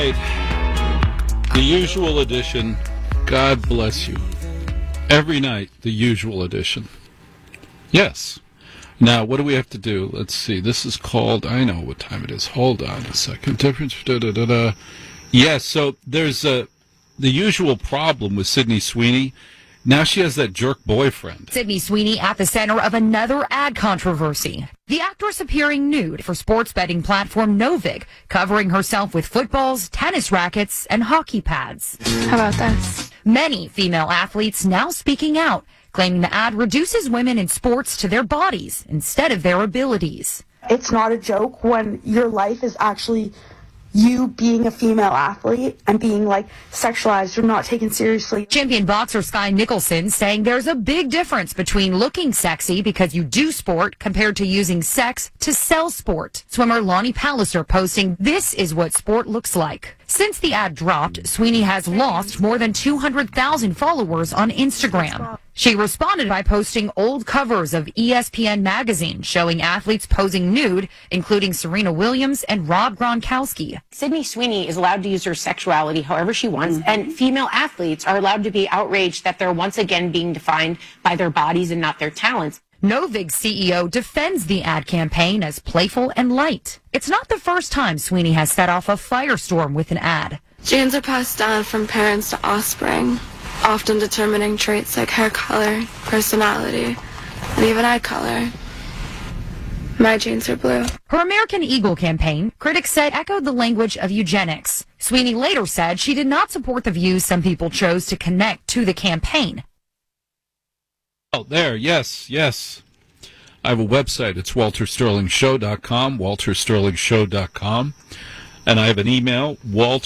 right. The Usual Edition. God bless you. Every night, The Usual Edition. Yes. Now, what do we have to do? Let's see. This is called, I know what time it is. Hold on a second. Difference. Yes, so there's the usual problem with Sydney Sweeney. Now she has that jerk boyfriend. Sydney Sweeney at the center of another ad controversy. The actress appearing nude for sports betting platform Novig, covering herself with footballs, tennis rackets, and hockey pads. How about this? Many female athletes now speaking out, claiming the ad reduces women in sports to their bodies instead of their abilities. It's not a joke when your life is actually you being a female athlete and being sexualized or not taken seriously. Champion boxer Sky Nicholson saying there's a big difference between looking sexy because you do sport compared to using sex to sell sport. Swimmer Lonnie Palliser posting, "This is what sport looks like." Since the ad dropped, Sweeney has lost more than 200,000 followers on Instagram. She responded by posting old covers of ESPN magazine showing athletes posing nude, including Serena Williams and Rob Gronkowski. Sydney Sweeney is allowed to use her sexuality however she wants, and female athletes are allowed to be outraged that they're once again being defined by their bodies and not their talents. Novig's CEO defends the ad campaign as playful and light. It's not the first time Sweeney has set off a firestorm with an ad. Genes are passed down from parents to offspring, often determining traits like hair color, personality, and even eye color. My genes are blue. Her American Eagle campaign, critics said, echoed the language of eugenics. Sweeney later said she did not support the views some people chose to connect to the campaign. Oh, there, yes. I have a website. It's waltersterlingshow.com, waltersterlingshow.com. And I have an email,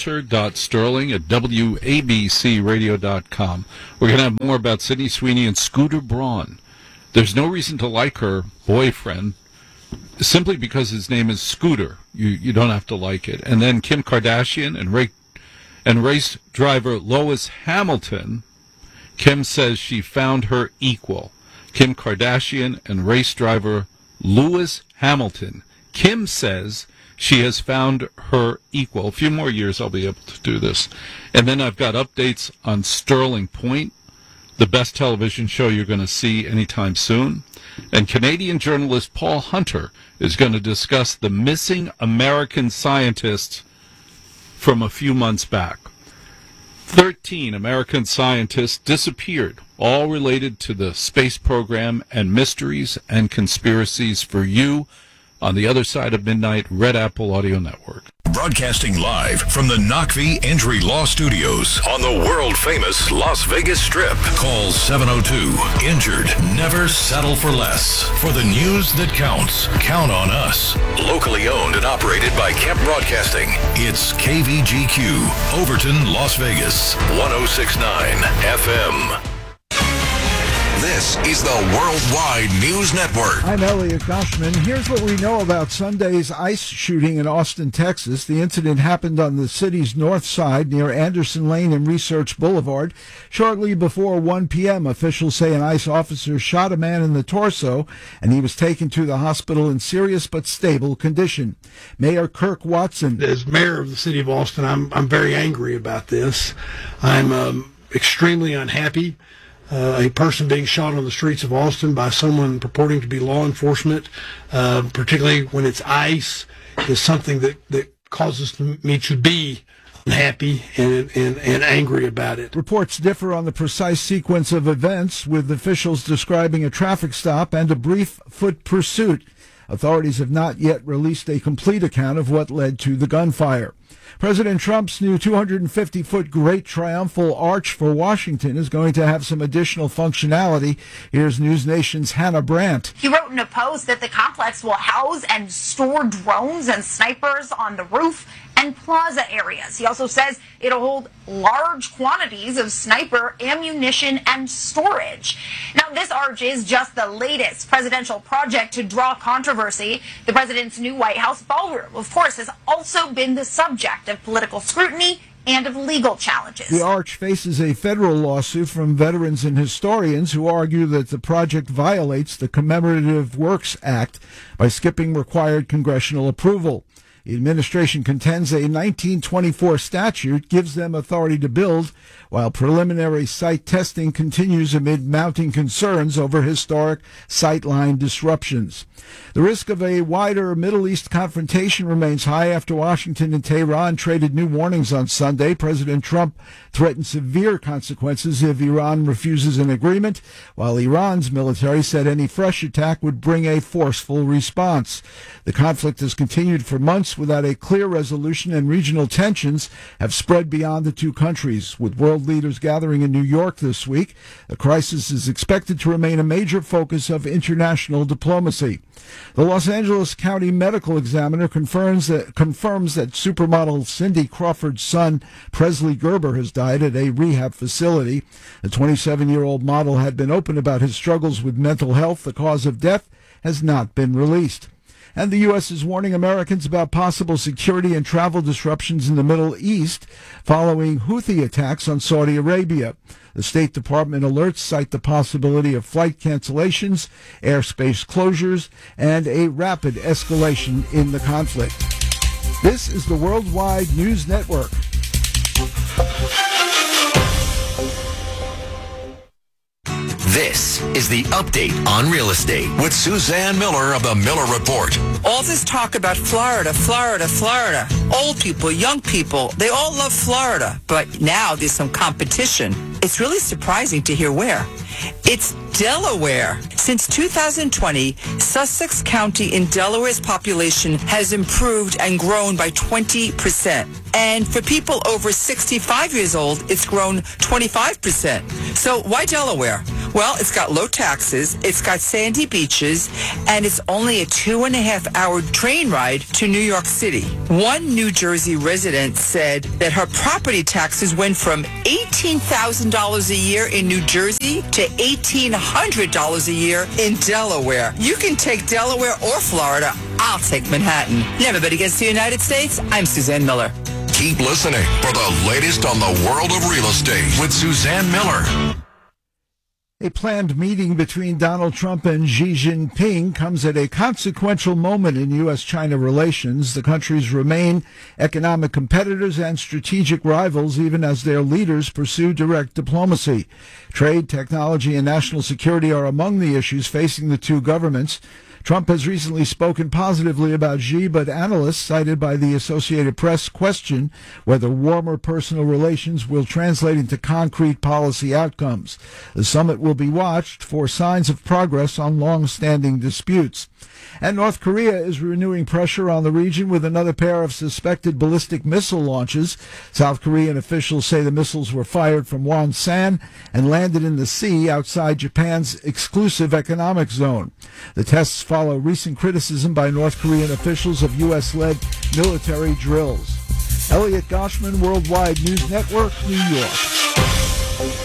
walter.sterling@wabcradio.com. We're going to have more about Sydney Sweeney and Scooter Braun. There's no reason to like her boyfriend, simply because his name is Scooter. You don't have to like it. And then Kim Kardashian and race driver Lois Hamilton. Kim says she found her equal. Kim Kardashian and race driver Lewis Hamilton. Kim says she has found her equal. A few more years I'll be able to do this. And then I've got updates on Sterling Point, the best television show you're going to see anytime soon. And Canadian journalist Paul Hunter is going to discuss the missing American scientists from a few months back. 13 American scientists disappeared, all related to the space program and mysteries and conspiracies for you on the other side of midnight, Red Apple Audio Network. Broadcasting live from the Knockvie Injury Law Studios on the world-famous Las Vegas Strip. Call 702-INJURED. Never settle for less. For the news that counts, count on us. Locally owned and operated by Kemp Broadcasting. It's KVGQ, Overton, Las Vegas, 106.9 FM. This is the Worldwide News Network. I'm Elliot Goshman. Here's what we know about Sunday's ICE shooting in Austin, Texas. The incident happened on the city's north side near Anderson Lane and Research Boulevard. Shortly before 1 p.m., officials say an ICE officer shot a man in the torso, and he was taken to the hospital in serious but stable condition. Mayor Kirk Watson. As mayor of the city of Austin, I'm very angry about this. I'm extremely unhappy. A person being shot on the streets of Austin by someone purporting to be law enforcement, particularly when it's ICE, is something that causes me to be unhappy and angry about it. Reports differ on the precise sequence of events, with officials describing a traffic stop and a brief foot pursuit. Authorities have not yet released a complete account of what led to the gunfire. President Trump's new 250-foot Great Triumphal Arch for Washington is going to have some additional functionality. Here's News Nation's Hannah Brandt. He wrote in a post that the complex will house and store drones and snipers on the roof and plaza areas. He also says it'll hold large quantities of sniper ammunition and storage. Now, this arch is just the latest presidential project to draw controversy. The president's new White House ballroom, of course, has also been the subject of political scrutiny and of legal challenges. The arch faces a federal lawsuit from veterans and historians who argue that the project violates the Commemorative Works Act by skipping required congressional approval. The administration contends a 1924 statute gives them authority to build, while preliminary site testing continues amid mounting concerns over historic sightline disruptions. The risk of a wider Middle East confrontation remains high after Washington and Tehran traded new warnings on Sunday. President Trump threatened severe consequences if Iran refuses an agreement, while Iran's military said any fresh attack would bring a forceful response. The conflict has continued for months without a clear resolution, and regional tensions have spread beyond the two countries. With world leaders gathering in New York this week, the crisis is expected to remain a major focus of international diplomacy. The Los Angeles County Medical Examiner confirms that supermodel Cindy Crawford's son, Presley Gerber, has died at a rehab facility. The 27-year-old model had been open about his struggles with mental health. The cause of death has not been released. And the U.S. is warning Americans about possible security and travel disruptions in the Middle East following Houthi attacks on Saudi Arabia. The State Department alerts cite the possibility of flight cancellations, airspace closures, and a rapid escalation in the conflict. This is the Worldwide News Network. This is the Update on Real Estate with Suzanne Miller of the Miller Report. All this talk about Florida, Florida, Florida. Old people, young people, they all love Florida. But now there's some competition. It's really surprising to hear where. It's Delaware. Since 2020, Sussex County in Delaware's population has improved and grown by 20%. And for people over 65 years old, it's grown 25%. So why Delaware? Well, it's got low taxes, it's got sandy beaches, and it's only a 2.5-hour train ride to New York City. One New Jersey resident said that her property taxes went from $18,000 a year in New Jersey to $1,800 a year in Delaware. You can take Delaware or Florida. I'll take Manhattan. Never bet against the United States. I'm Suzanne Miller. Keep listening for the latest on the world of real estate with Suzanne Miller. A planned meeting between Donald Trump and Xi Jinping comes at a consequential moment in U.S.-China relations. The countries remain economic competitors and strategic rivals, even as their leaders pursue direct diplomacy. Trade, technology, and national security are among the issues facing the two governments. Trump has recently spoken positively about Xi, but analysts cited by the Associated Press question whether warmer personal relations will translate into concrete policy outcomes. The summit will be watched for signs of progress on long-standing disputes. And North Korea is renewing pressure on the region with another pair of suspected ballistic missile launches. South Korean officials say the missiles were fired from Wonsan and landed in the sea outside Japan's exclusive economic zone. The tests follow recent criticism by North Korean officials of U.S.-led military drills. Elliot Goshman, Worldwide News Network, New York.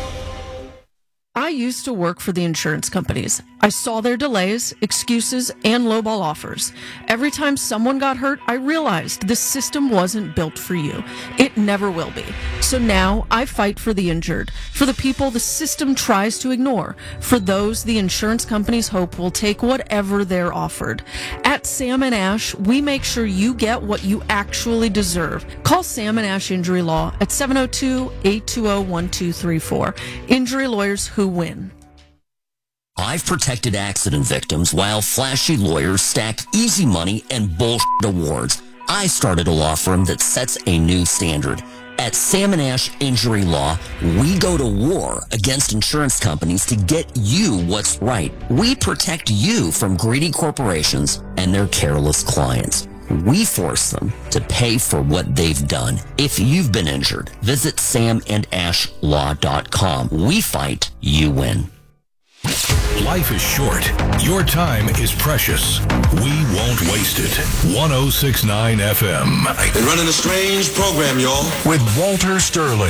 I used to work for the insurance companies. I saw their delays, excuses, and lowball offers. Every time someone got hurt, I realized the system wasn't built for you. It never will be. So now I fight for the injured, for the people the system tries to ignore, for those the insurance companies hope will take whatever they're offered. At Sam & Ash, we make sure you get what you actually deserve. Call Sam & Ash Injury Law at 702-820-1234. Injury lawyers who win. I've protected accident victims while flashy lawyers stack easy money and bullshit awards. I started a law firm that sets a new standard. At Sam & Ash Injury Law, we go to war against insurance companies to get you what's right. We protect you from greedy corporations and their careless clients. We force them to pay for what they've done. If you've been injured, visit samandashlaw.com. We fight, you win. Life is short. Your time is precious. We won't waste it. 106.9 FM. They're running a strange program, y'all. With Walter Sterling.